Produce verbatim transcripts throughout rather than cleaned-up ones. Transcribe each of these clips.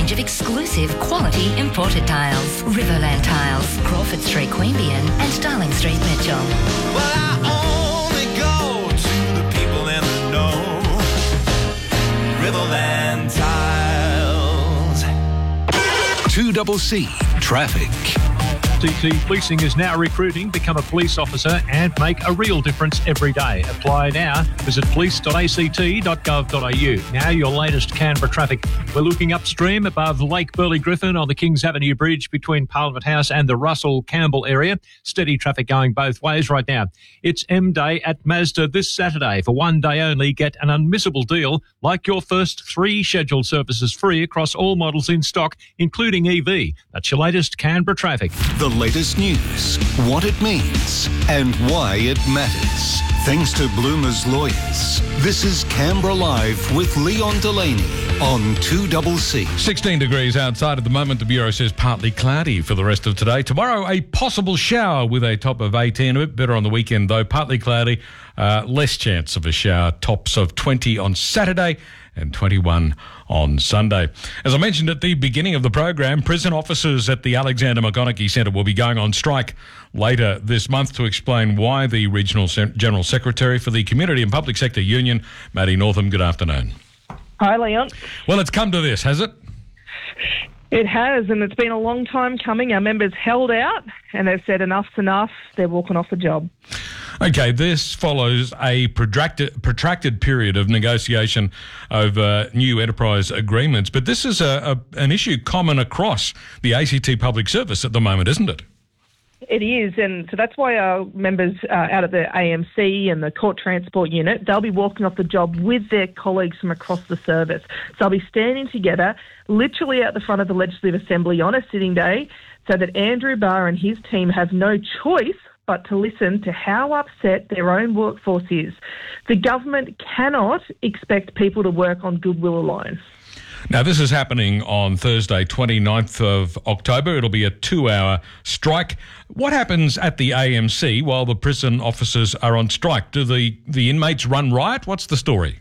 range of exclusive quality imported tiles. Riverland Tiles, Crawford Street, Queanbeyan and Darling Street, Mitchell. Well, I only go to the people in the know. Riverland Tiles. two C C Traffic. T T Policing is now recruiting. Become a police officer and make a real difference every day. Apply now. Visit police dot a c t dot gov dot a u. Now your latest Canberra traffic. We're looking upstream above Lake Burley Griffin on the Kings Avenue Bridge between Parliament House and the Russell Campbell area. Steady traffic going both ways right now. It's M Day at Mazda this Saturday. For one day only, get an unmissable deal like your first three scheduled services free across all models in stock, including E V. That's your latest Canberra traffic. The latest news, what it means, and why it matters. Thanks to Bloomer's Lawyers. This is Canberra Live with Leon Delaney on two C C. sixteen degrees outside at the moment. The Bureau says partly cloudy for the rest of today. Tomorrow, a possible shower with a top of eighteen. A bit better on the weekend, though. Partly cloudy. Uh, less chance of a shower. Tops of twenty on Saturday and twenty-one on Sunday. As I mentioned at the beginning of the program, prison officers at the Alexander McConaughey Centre will be going on strike later this month to explain why. The Regional General Secretary for the Community and Public Sector Union, Maddie Northam, good afternoon. Hi, Leon. Well, it's come to this, has it? It has, and it's been a long time coming. Our members held out and they've said enough's enough. They're walking off the job. Okay, this follows a protracted, protracted period of negotiation over new enterprise agreements, but this is a, a, an issue common across the A C T Public Service at the moment, isn't it? It is, and so that's why our members uh, out at the A M C and the Court Transport Unit, they'll be walking off the job with their colleagues from across the service. So they'll be standing together literally out the front of the Legislative Assembly on a sitting day so that Andrew Barr and his team have no choice but to listen to how upset their own workforce is. The government cannot expect people to work on goodwill alone. Now, this is happening on Thursday, twenty-ninth of October. It'll be a two-hour strike. What happens at the A M C while the prison officers are on strike? Do the, the inmates run riot? What's the story?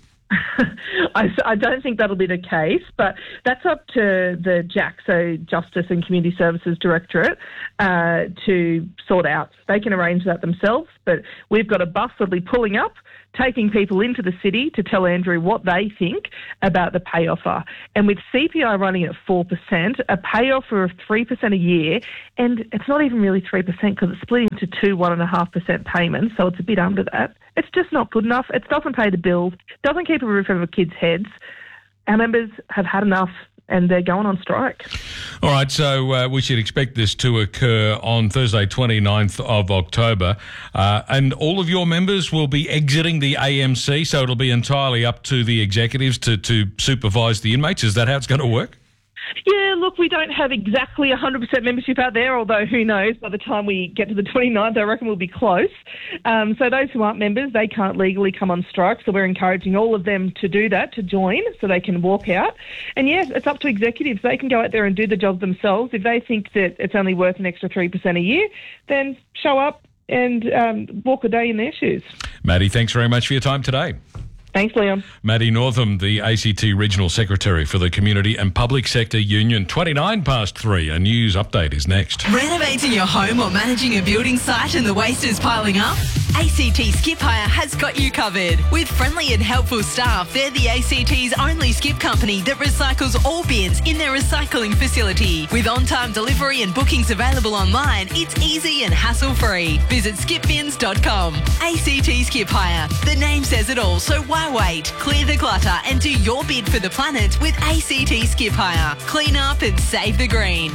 I, I don't think that'll be the case, but that's up to the J A C, so Justice and Community Services Directorate, uh, to sort out. They can arrange that themselves, but we've got a bus that'll be pulling up, taking people into the city to tell Andrew what they think about the pay offer. And with C P I running at four percent, a pay offer of three percent a year, and it's not even really three percent because it's split into two one point five percent payments, so it's a bit under that. It's just not good enough. It doesn't pay the bills, doesn't keep a roof over kids' heads. Our members have had enough and they're going on strike. All right, so uh, we should expect this to occur on Thursday, twenty-ninth of October. Uh, and all of your members will be exiting the A M C, so it'll be entirely up to the executives to, to supervise the inmates. Is that how it's going to work? Yeah, look, we don't have exactly one hundred percent membership out there, although who knows, by the time we get to the twenty-ninth, I reckon we'll be close. Um, so those who aren't members, they can't legally come on strike, so we're encouraging all of them to do that, to join, so they can walk out. And yes, it's up to executives. They can go out there and do the job themselves. If they think that it's only worth an extra three percent a year, then show up and um, walk a day in their shoes. Maddie, thanks very much for your time today. Thanks, Liam. Maddie Northam, the A C T Regional Secretary for the Community and Public Sector Union. twenty-nine past three. A news update is next. Renovating your home or managing a building site and the waste is piling up? A C T Skip Hire has got you covered. With friendly and helpful staff, they're the A C T's only skip company that recycles all bins in their recycling facility. With on-time delivery and bookings available online, it's easy and hassle-free. Visit skip bins dot com. A C T Skip Hire. The name says it all, so why wait? Clear the clutter and do your bid for the planet with A C T Skip Hire. Clean up and save the green.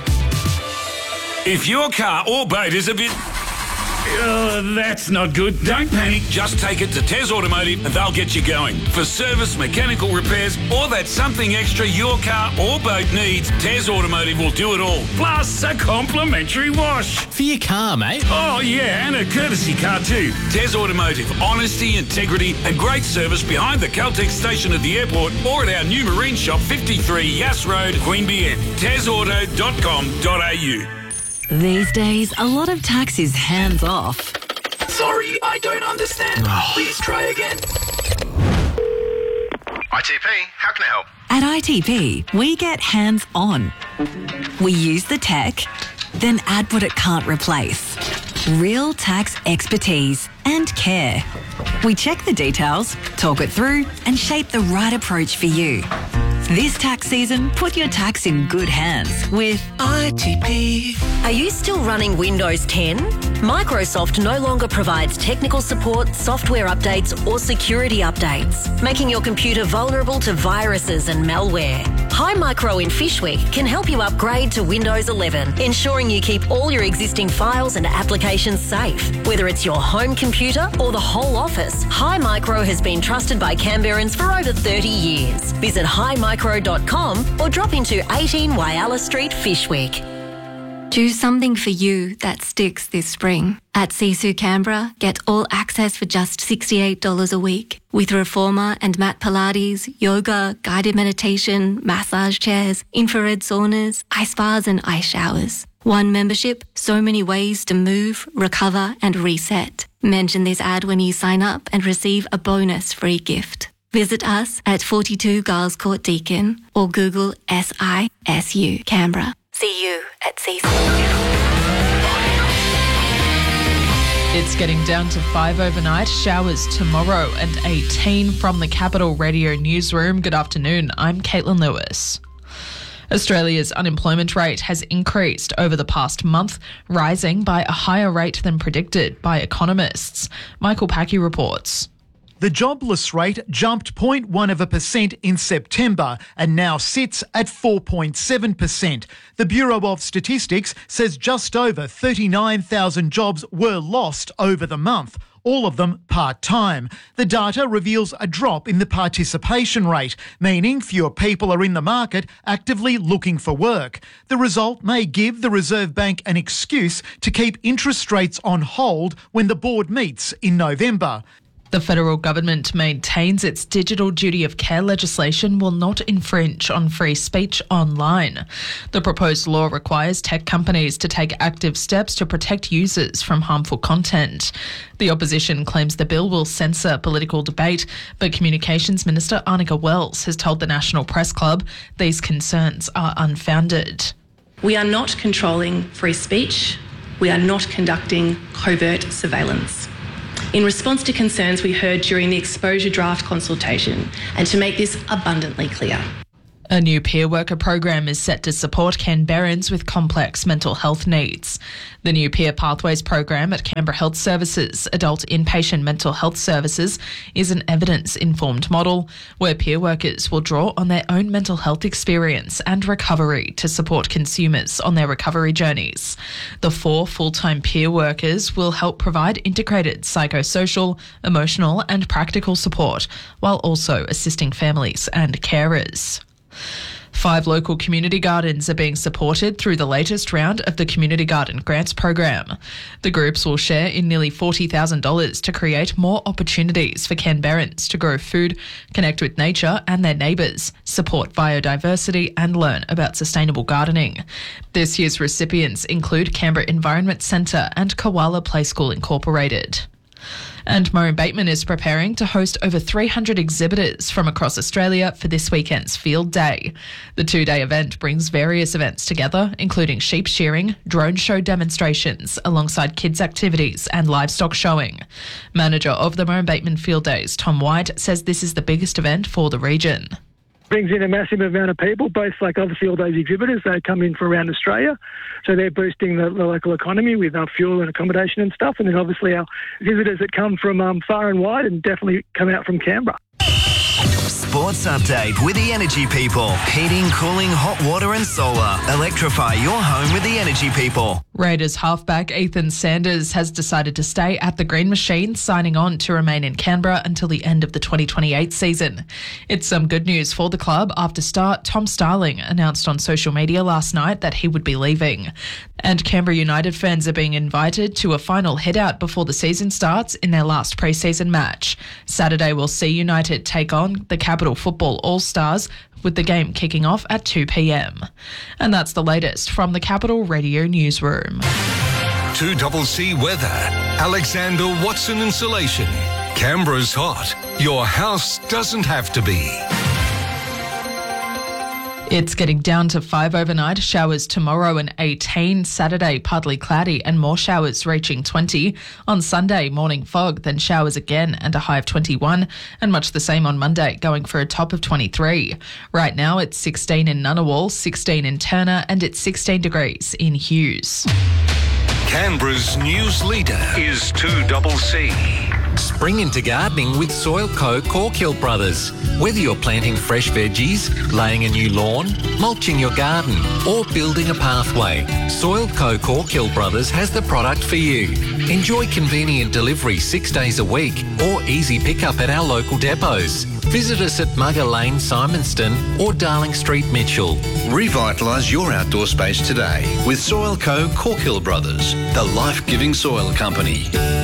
If your car or boat is a bit... Oh, that's not good. Don't panic. Just take it to Tez Automotive and they'll get you going. For service, mechanical repairs, or that something extra your car or boat needs, Tez Automotive will do it all. Plus a complimentary wash. For your car, mate. Oh, yeah, and a courtesy car too. Tez Automotive. Honesty, integrity, and great service behind the Caltex station at the airport or at our new marine shop, fifty-three Yass Road, Queanbeyan. tez auto dot com dot a u. These days, a lot of tax is hands off. Sorry, I don't understand. Please try again. I T P, how can I help? At I T P, we get hands-on. We use the tech, then add what it can't replace. Real tax expertise and care. We check the details, talk it through, and shape the right approach for you. This tax season, put your tax in good hands with I T P. Are you still running Windows ten? Microsoft no longer provides technical support, software updates, or security updates, making your computer vulnerable to viruses and malware. Hi Micro in Fishwick can help you upgrade to Windows eleven, ensuring you keep all your existing files and applications safe. Whether it's your home computer or the whole office, Hi Micro has been trusted by Canberrans for over thirty years. Visit hi micro dot com or drop into eighteen Whyalla Street, Fishwick. Do something for you that sticks this spring. At Sisu Canberra, get all access for just sixty-eight dollars a week. With Reformer and mat Pilates, yoga, guided meditation, massage chairs, infrared saunas, ice baths and ice showers. One membership, so many ways to move, recover and reset. Mention this ad when you sign up and receive a bonus free gift. Visit us at forty-two Giles Court Deakin or Google S I S U Canberra. See you at Sisu. It's getting down to five overnight, showers tomorrow and eighteen from the Capital Radio Newsroom. Good afternoon, I'm Caitlin Lewis. Australia's unemployment rate has increased over the past month, rising by a higher rate than predicted by economists. Michael Packy reports. The jobless rate jumped zero point one of a percent in September and now sits at four point seven percent. The Bureau of Statistics says just over thirty-nine thousand jobs were lost over the month, all of them part-time. The data reveals a drop in the participation rate, meaning fewer people are in the market actively looking for work. The result may give the Reserve Bank an excuse to keep interest rates on hold when the board meets in November. The federal government maintains its digital duty of care legislation will not infringe on free speech online. The proposed law requires tech companies to take active steps to protect users from harmful content. The opposition claims the bill will censor political debate, but Communications Minister Arnica Wells has told the National Press Club these concerns are unfounded. We are not controlling free speech. We are not conducting covert surveillance. In response to concerns we heard during the exposure draft consultation, and to make this abundantly clear. A new peer worker program is set to support Canberrans with complex mental health needs. The new Peer Pathways program at Canberra Health Services Adult Inpatient Mental Health Services is an evidence-informed model where peer workers will draw on their own mental health experience and recovery to support consumers on their recovery journeys. The four full-time peer workers will help provide integrated psychosocial, emotional and practical support while also assisting families and carers. Five local community gardens are being supported through the latest round of the Community Garden Grants program. The groups will share in nearly forty thousand dollars to create more opportunities for Canberrans to grow food, connect with nature and their neighbours, support biodiversity and learn about sustainable gardening. This year's recipients include Canberra Environment Centre and Koala Play School Incorporated. And Murray Bateman is preparing to host over three hundred exhibitors from across Australia for this weekend's Field Day. The two-day event brings various events together, including sheep shearing, drone show demonstrations, alongside kids' activities and livestock showing. Manager of the Murray Bateman Field Days, Tom White, says this is the biggest event for the region. Brings in a massive amount of people, both like obviously all those exhibitors, they come in from around Australia. So they're boosting the, the local economy with uh, fuel and accommodation and stuff. And then obviously our visitors that come from um, far and wide and definitely come out from Canberra. Sports update with the Energy People. Heating, cooling, hot water and solar. Electrify your home with the Energy People. Raiders halfback Ethan Sanders has decided to stay at the Green Machine, signing on to remain in Canberra until the end of the twenty twenty-eight season. It's some good news for the club after star Tom Starling announced on social media last night that he would be leaving. And Canberra United fans are being invited to a final head-out before the season starts in their last pre-season match. Saturday will see United take on the Capital Football All-Stars, with the game kicking off at two p.m. And that's the latest from the Capital Radio Newsroom. two C C weather. Alexander Watson Insulation. Canberra's hot. Your house doesn't have to be. It's getting down to five overnight. Showers tomorrow and eighteen. Saturday, partly cloudy and more showers reaching twenty. On Sunday, morning fog, then showers again and a high of twenty-one. And much the same on Monday, going for a top of twenty-three. Right now, it's sixteen in Ngunnawal, sixteen in Turner, and it's sixteen degrees in Hughes. Canberra's news leader is two C C. Spring into gardening with Soilco Corkhill Brothers. Whether you're planting fresh veggies, laying a new lawn, mulching your garden, or building a pathway, Soilco Corkhill Brothers has the product for you. Enjoy convenient delivery six days a week or easy pickup at our local depots. Visit us at Mugger Lane, Simonston or Darling Street, Mitchell. Revitalise your outdoor space today with Soilco Corkhill Brothers, the life-giving soil company.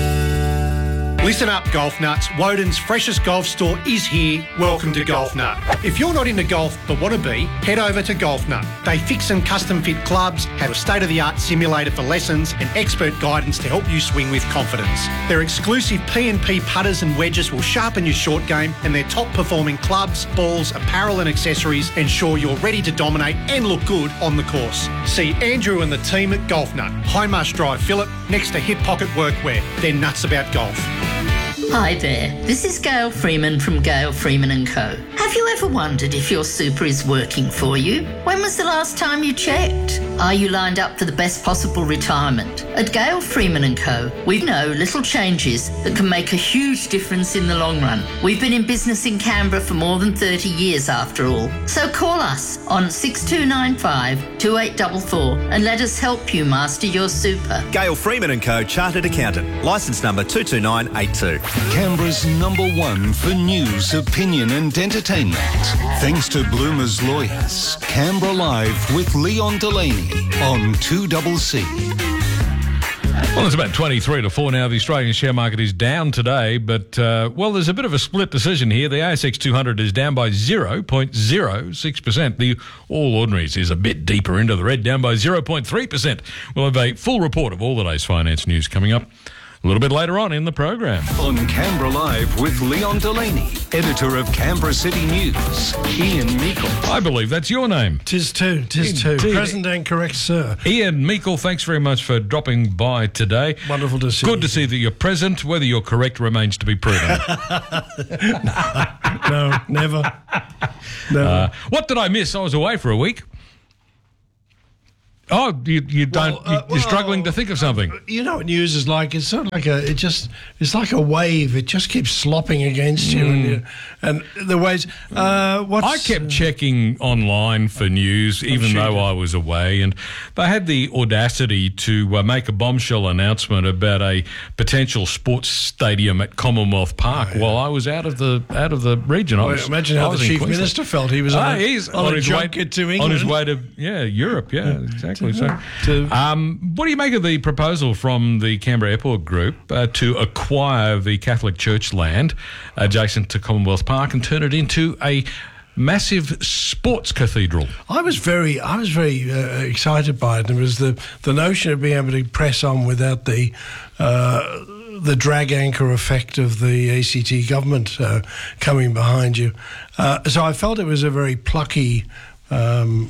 Listen up, Golf Nuts. Woden's freshest golf store is here. Welcome to Golf Nut. If you're not into golf but want to be, head over to Golf Nut. They fix and custom fit clubs, have a state-of-the-art simulator for lessons and expert guidance to help you swing with confidence. Their exclusive P and P putters and wedges will sharpen your short game, and their top-performing clubs, balls, apparel and accessories ensure you're ready to dominate and look good on the course. See Andrew and the team at Golf Nut, Highmarsh Drive, Phillip, next to Hip Pocket Workwear. They're nuts about golf. Hi there, this is Gail Freeman from Gail Freeman and Co. Have you ever wondered if your super is working for you? When was the last time you checked? Are you lined up for the best possible retirement? At Gail Freeman and Co, we know little changes that can make a huge difference in the long run. We've been in business in Canberra for more than thirty years after all. So call us on six two nine five, two eight four four and let us help you master your super. Gail Freeman and Co, Chartered Accountant, licence number two two nine eight two. Canberra's number one for news, opinion and entertainment. Thanks to Bloomer's Lawyers. Canberra Live with Leon Delaney on two C C. Well, it's about twenty-three to four now. The Australian share market is down today, but, uh, well, there's a bit of a split decision here. The A S X two hundred is down by zero point zero six percent. The All Ordinaries is a bit deeper into the red, down by zero point three percent. We'll have a full report of all the day's finance news coming up a little bit later on in the program. On Canberra Live with Leon Delaney, editor of Canberra City News, Ian Meikle. I believe that's your name. Tis too, tis too. Present and correct, sir. Ian Meikle, thanks very much for dropping by today. Wonderful to see Good you. to see that you're present. Whether you're correct remains to be proven. no, never. Never. Uh, what did I miss? I was away for a week. Oh, you, you don't. Well, uh, you're struggling well, to think of something. You know what news is like? It's sort of like a. It just. It's like a wave. It just keeps slopping against you, Mm. and, you and the waves. Uh, what's, I kept checking online for news, even sure though you did. I was away, and they had the audacity to uh, make a bombshell announcement about a potential sports stadium at Commonwealth Park Oh, yeah. while I was out of the out of the region. I Well, was, imagine I how the was in chief Queensland. minister felt. He was on, Ah, a, he's on, a his way junket to England. on his way to yeah Europe. Yeah, exactly. So, To- um, what do you make of the proposal from the Canberra Airport Group uh, to acquire the Catholic Church land adjacent to Commonwealth Park and turn it into a massive sports cathedral? I was very, I was very uh, excited by it. It was the the notion of being able to press on without the uh, the drag anchor effect of the A C T government uh, coming behind you. Uh, so I felt it was a very plucky, um,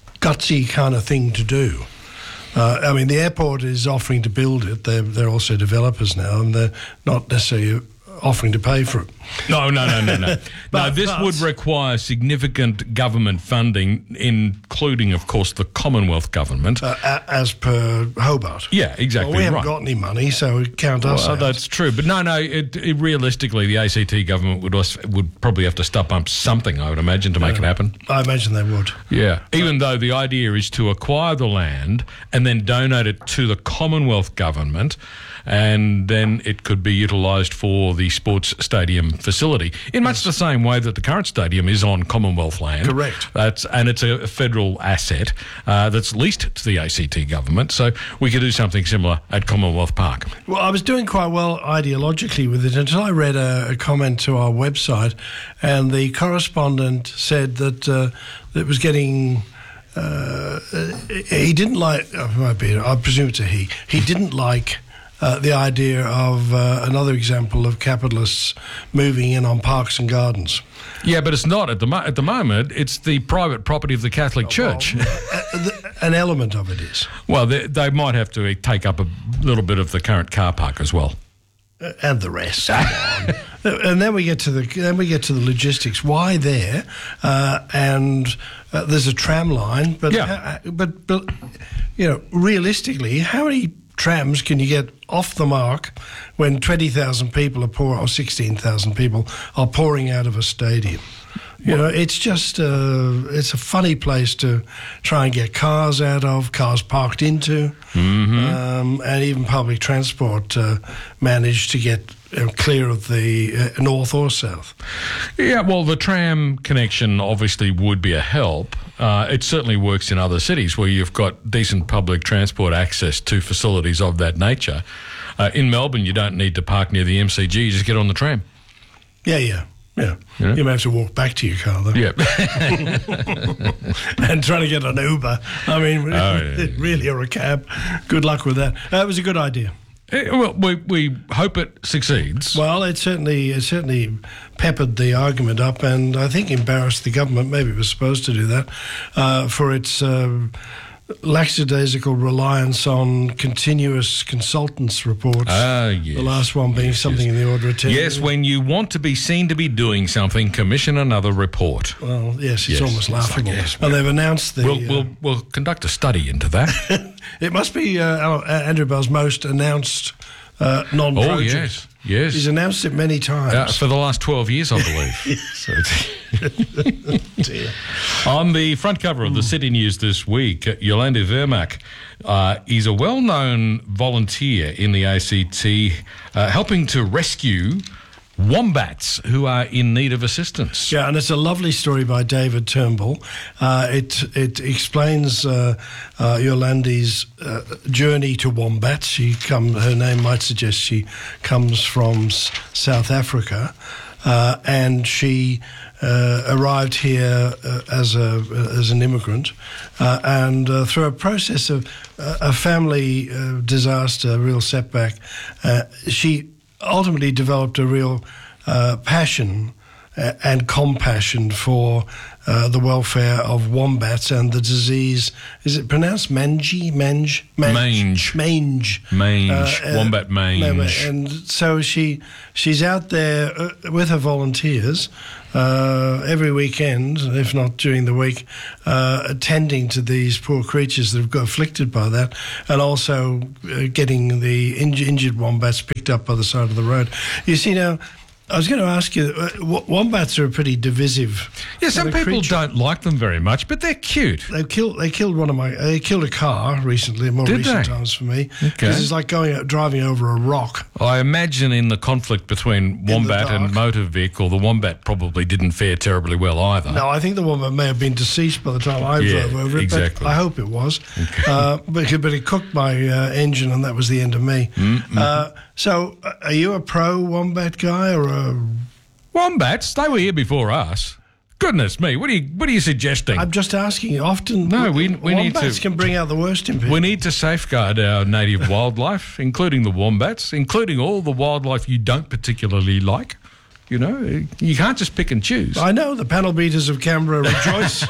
gutsy kind of thing to do. Uh, I mean, the airport is offering to build it. They're, they're also developers now, and they're not necessarily offering to pay for it. No, no, no, no, no. no, But- this but- would require significant government funding, including, of course, the Commonwealth government. Uh, a- as per Hobart. Yeah, exactly. Well, we haven't right. got any money, so count us Well, out. that's true, but no, no. It, it, realistically, the A C T government would also, would probably have to step up something, I would imagine, to make it happen. I imagine they would. Yeah, even though the idea is to acquire the land and then donate it to the Commonwealth government, and then it could be utilised for the sports stadium facility in much the same way that the current stadium is on Commonwealth land. Correct. That's and it's a federal asset uh, that's leased to the A C T government. So we could do something similar at Commonwealth Park. Well, I was doing quite well ideologically with it until I read a, a comment to our website, and the correspondent said that uh, it was getting. Uh, he didn't like. Oh, it might be. I presume it's a he. He didn't like uh, the idea of uh, another example of capitalists moving in on parks and gardens. Yeah, but it's not at the mo- at the moment. It's the private property of the Catholic Church. An element of it is. Well, they, they might have to take up a little bit of the current car park as well. Uh, and the rest. Come on. And then we get to the then we get to the logistics. Why there? Uh, and uh, there's a tram line, but, Yeah. uh, but but you know, realistically, how many trams can you get off the mark when twenty thousand people are pour or sixteen thousand people are pouring out of a stadium? You know, it's just uh, it's a funny place to try and get cars out of, cars parked into, Mm-hmm. um, and even public transport uh, managed to get you know, clear of the uh, north or south. Yeah, well, the tram connection obviously would be a help. Uh, it certainly works in other cities where you've got decent public transport access to facilities of that nature. Uh, in Melbourne, you don't need to park near the M C G, you just get on the tram. Yeah, yeah. Yeah. Yeah. You may have to walk back to your car, though. Yeah. And trying to get an Uber. I mean, Oh, yeah, really, or a cab. Good luck with that. Uh, it was a good idea. Eh, well, we, we hope it succeeds. Well, it certainly it certainly peppered the argument up, and I think embarrassed the government. Maybe it was supposed to do that uh, for its uh, lackadaisical reliance on continuous consultants' reports. Ah, yes. The last one being something in the order of ten. Yes, when you want to be seen to be doing something, commission another report. Well, yes, it's Yes, almost it's like, laughable. yes, and they've announced the. We'll, uh, we'll, we'll conduct a study into that. It must be uh, Al- Andrew Bell's most announced uh, non-project. Oh, yes, yes. He's announced it many times. Uh, for the last twelve years, I believe. So it's- Dear. On the front cover of the City News this week, Yolande Vermaak uh, is a well-known volunteer in the A C T, uh, helping to rescue wombats who are in need of assistance. Yeah, and it's a lovely story by David Turnbull. Uh, it it explains uh, uh, Yolande's uh, journey to wombats. She come, her name might suggest she comes from S- South Africa, uh, and she uh, arrived here uh, as a as an immigrant, uh, and uh, through a process of uh, a family uh, disaster, a real setback, uh, she ultimately developed a real uh, passion uh, and compassion for uh, the welfare of wombats and the disease. Is it pronounced mange? Mange? Mange. Mange. Mange. Uh, uh, Wombat mange. And so she she's out there uh, with her volunteers uh, every weekend, if not during the week, uh, attending to these poor creatures that have got afflicted by that, and also uh, getting the inj- injured wombats picked up by the side of the road. You see now, I was going to ask you, uh, w- wombats are a pretty divisive. Yeah, some kind of people creature. don't like them very much, but they're cute. They killed. They killed one of my. They killed a car recently. More Did recent they? times for me. Okay. Because it's like going out, driving over a rock. I imagine in the conflict between wombat and motor vehicle, the wombat probably didn't fare terribly well either. No, I think the woman may have been deceased by the time I Yeah, drove over it. exactly. But I hope it was. Uh, but, but it cooked my uh, engine, and that was the end of me. Mm-hmm. Uh, so, uh, are you a pro wombat guy or a? Wombats, they were here before us. Goodness me, what are you what are you suggesting? I'm just asking. Often, No, we- we need wombats to- can bring out the worst in people. We need to safeguard our native wildlife, including the wombats, including all the wildlife you don't particularly like. You know, you can't just pick and choose. I know the panel beaters of Canberra rejoice,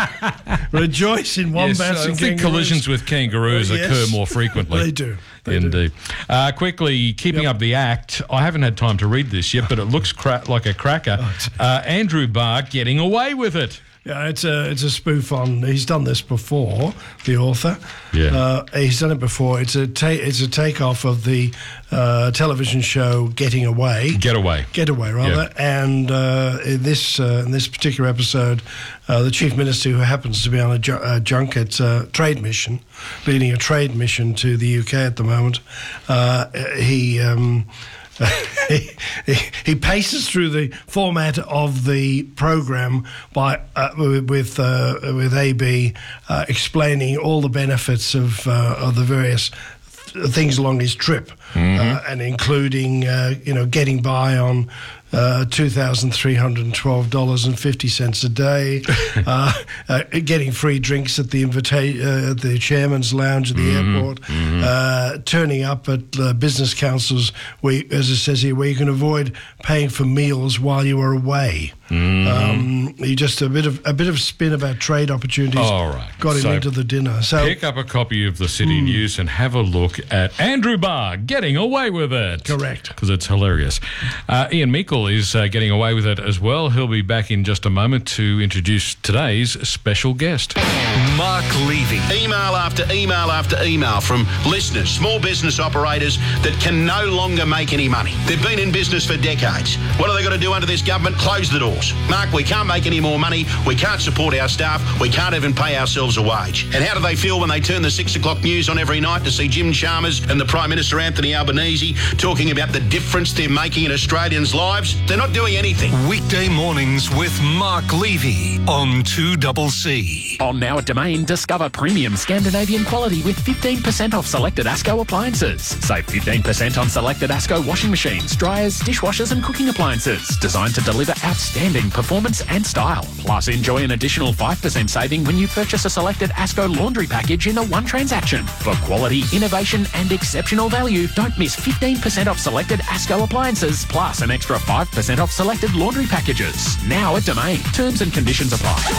rejoice in wombats Yes, I and think kangaroos. collisions with kangaroos Oh, yes. occur more frequently. They do. They Indeed. Uh, quickly, keeping up the act, I haven't had time to read this yet, but it looks cra- like a cracker. Uh, Andrew Barr getting away with it. Yeah, it's a it's a spoof on. He's done this before. The author. Yeah. Uh, he's done it before. It's a ta- it's a takeoff of the uh, television show Getting Away. Getaway. Getaway, rather. And uh, in this uh, in this particular episode, uh, the chief minister, who happens to be on a, ju- a junket uh, trade mission, leading a trade mission to the U K at the moment, uh, he. Um, he, he, he paces through the format of the program by uh, with with, uh, with A B uh, explaining all the benefits of uh, of the various th- things along his trip, Mhm. uh, and including uh, you know getting by on uh, two thousand three hundred twelve dollars and fifty cents a day, uh, uh, getting free drinks at the invita- uh, at the chairman's lounge at the Mm-hmm. airport, uh, turning up at uh, business councils, where, as it says here, where you can avoid paying for meals while you are away. Mm-hmm. Um, you just a bit of a bit of spin about trade opportunities. All right. Got him So into the dinner. So pick up a copy of the City News and have a look at Andrew Barr getting away with it. Correct. Because it's hilarious. Uh, Ian Meikle is uh, getting away with it as well. He'll be back in just a moment to introduce today's special guest. Mark Levy. Email after email after email from listeners, small business operators that can no longer make any money. They've been in business for decades. What are they got to do under this government? Close the doors. Mark, we can't make any more money. We can't support our staff. We can't even pay ourselves a wage. And how do they feel when they turn the six o'clock news on every night to see Jim Chalmers and the Prime Minister Anthony Albanese talking about the difference they're making in Australians' lives? They're not doing anything. Weekday mornings with Mark Levy on two C C. On now at Domain, discover premium Scandinavian quality with fifteen percent off selected ASCO appliances. Save fifteen percent on selected ASCO washing machines, dryers, dishwashers and cooking appliances, designed to deliver outstanding performance and style. Plus, enjoy an additional five percent saving when you purchase a selected ASCO laundry package in a one transaction. For quality, innovation and exceptional value, don't miss fifteen percent off selected ASCO appliances, plus an extra five percent off selected laundry packages. Now at Domain. Terms and conditions apply.